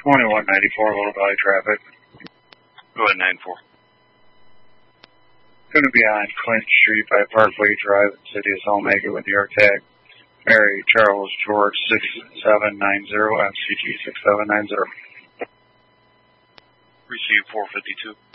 2194, Little Valley traffic. Go ahead, 94. Going to be on Clint Street by Parkway Drive, City of Omega with New York tag. Mary Charles George 6790, MCT 6790. Receive 452.